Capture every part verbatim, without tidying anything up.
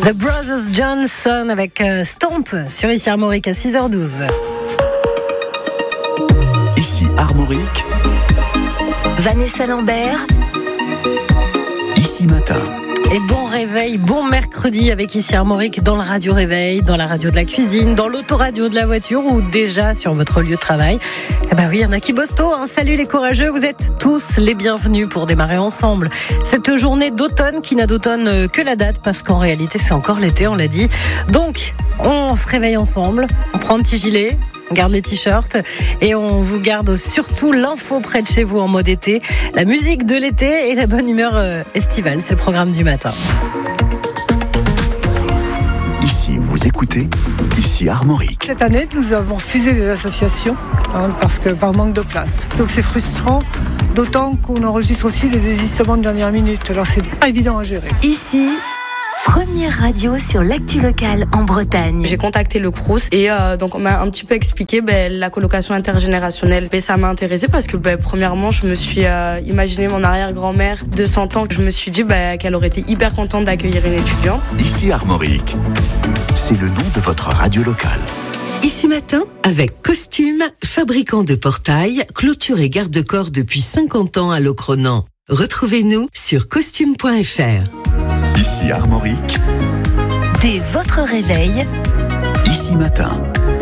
The Brothers Johnson avec euh, Stomp sur Ici Armorique à six heures douze. Ici Armorique, Vanessa Lambert, Ici Matin. Et bon réveil, bon mercredi avec Ici Armorique dans le radio réveil, dans la radio de la cuisine, dans l'autoradio de la voiture ou déjà sur votre lieu de travail. Eh ben oui, il y en a qui bossent tôt, hein. Salut les courageux, vous êtes tous les bienvenus pour démarrer ensemble cette journée d'automne qui n'a d'automne que la date parce qu'en réalité c'est encore l'été, on l'a dit. Donc, on se réveille ensemble, on prend un petit gilet, on garde les t-shirts et on vous garde surtout l'info près de chez vous en mode été, la musique de l'été et la bonne humeur euh, estivale. C'est le programme du matin. Ici, vous écoutez Ici Armorique. Cette année, nous avons refusé des associations hein, parce que par manque de place. Donc c'est frustrant, d'autant qu'on enregistre aussi des désistements de dernière minute. Alors c'est pas évident à gérer. Ici, première radio sur l'actu locale en Bretagne. J'ai contacté le Crous et euh, donc on m'a un petit peu expliqué ben, la colocation intergénérationnelle. Et ça m'a intéressée parce que ben, premièrement, je me suis euh, imaginé mon arrière-grand-mère de cent ans. Je me suis dit ben, qu'elle aurait été hyper contente d'accueillir une étudiante. Ici Armorique, c'est le nom de votre radio locale. Ici Matin, avec Costume, fabricant de portails, clôture et garde-corps depuis cinquante ans à Locronan. Retrouvez-nous sur costume point f r. Ici Armorique, Dès votre réveil, Ici Matin.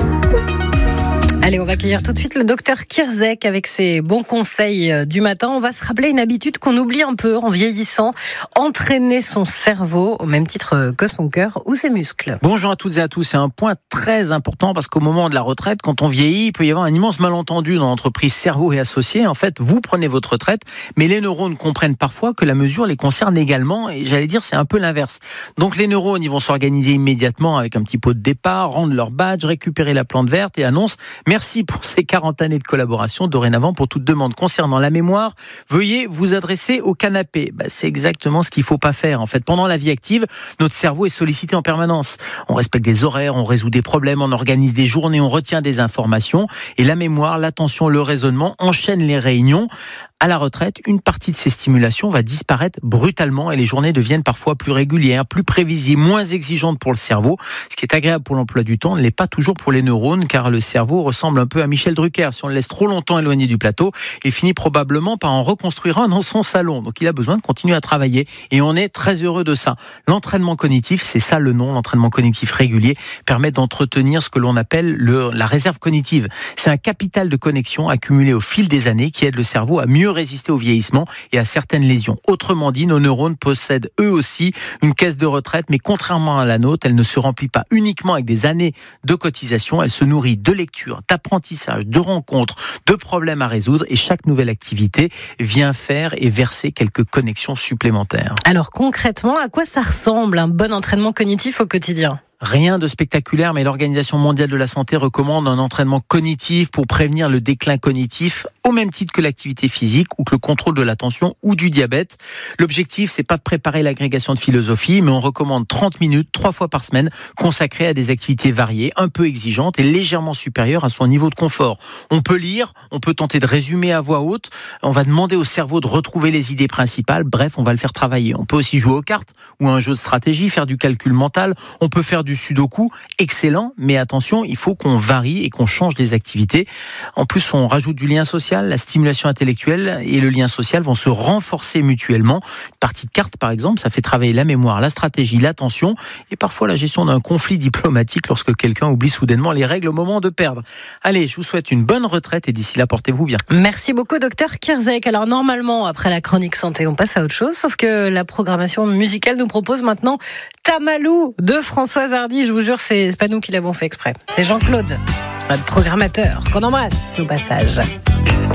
Allez, on va accueillir tout de suite le docteur Kirzek avec ses bons conseils du matin. On va se rappeler une habitude qu'on oublie un peu en vieillissant, entraîner son cerveau au même titre que son cœur ou ses muscles. Bonjour à toutes et à tous, c'est un point très important parce qu'au moment de la retraite, quand on vieillit, il peut y avoir un immense malentendu dans l'entreprise cerveau et associés. En fait, vous prenez votre retraite, mais les neurones comprennent parfois que la mesure les concerne également et j'allais dire c'est un peu l'inverse. Donc les neurones, ils vont s'organiser immédiatement avec un petit pot de départ, rendre leur badge, récupérer la plante verte et annoncent merci pour ces quarante années de collaboration. Dorénavant, pour toute demande concernant la mémoire, veuillez vous adresser au canapé. Bah, c'est exactement ce qu'il ne faut pas faire. En fait, pendant la vie active, notre cerveau est sollicité en permanence. On respecte des horaires, on résout des problèmes, on organise des journées, on retient des informations. Et la mémoire, l'attention, le raisonnement enchaînent les réunions. À la retraite, une partie de ces stimulations va disparaître brutalement et les journées deviennent parfois plus régulières, plus prévisibles, moins exigeantes pour le cerveau. Ce qui est agréable pour l'emploi du temps ne l'est pas toujours pour les neurones car le cerveau ressemble un peu à Michel Drucker. Si on le laisse trop longtemps éloigné du plateau, il finit probablement par en reconstruire un dans son salon. Donc il a besoin de continuer à travailler et on est très heureux de ça. L'entraînement cognitif, c'est ça le nom, l'entraînement cognitif régulier permet d'entretenir ce que l'on appelle le, la réserve cognitive. C'est un capital de connexion accumulé au fil des années qui aide le cerveau à mieux résister au vieillissement et à certaines lésions. Autrement dit, nos neurones possèdent eux aussi une caisse de retraite, mais contrairement à la nôtre, elle ne se remplit pas uniquement avec des années de cotisation, elle se nourrit de lecture, d'apprentissage, de rencontres, de problèmes à résoudre et chaque nouvelle activité vient faire et verser quelques connexions supplémentaires. Alors concrètement, à quoi ça ressemble un bon entraînement cognitif au quotidien ? Rien de spectaculaire, mais l'Organisation mondiale de la santé recommande un entraînement cognitif pour prévenir le déclin cognitif au même titre que l'activité physique ou que le contrôle de l'attention ou du diabète. L'objectif, c'est pas de préparer l'agrégation de philosophie, mais on recommande trente minutes, trois fois par semaine, consacrées à des activités variées, un peu exigeantes et légèrement supérieures à son niveau de confort. On peut lire, on peut tenter de résumer à voix haute, on va demander au cerveau de retrouver les idées principales, bref, on va le faire travailler. On peut aussi jouer aux cartes ou à un jeu de stratégie, faire du calcul mental, on peut faire du sudoku, excellent, mais attention, il faut qu'on varie et qu'on change des activités. En plus, on rajoute du lien social, la stimulation intellectuelle et le lien social vont se renforcer mutuellement. Une partie de cartes, par exemple, ça fait travailler la mémoire, la stratégie, l'attention et parfois la gestion d'un conflit diplomatique lorsque quelqu'un oublie soudainement les règles au moment de perdre. Allez, je vous souhaite une bonne retraite et d'ici là, portez-vous bien. Merci beaucoup, docteur Kirzek. Alors normalement, après la chronique santé, on passe à autre chose, sauf que la programmation musicale nous propose maintenant Tamalou de Françoise Hardy. Je vous jure, c'est pas nous qui l'avons fait exprès. C'est Jean-Claude, notre programmateur, qu'on embrasse au passage.